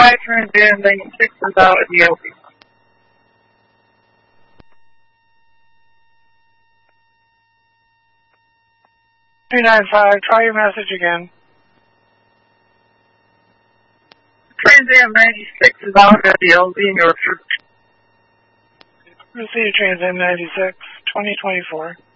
5, Trans Am 96 is out at the LP. 295, try your message again. Trans Am 96 is out at the LZ in Yorkshire. Receive Trans Am 96, 2024.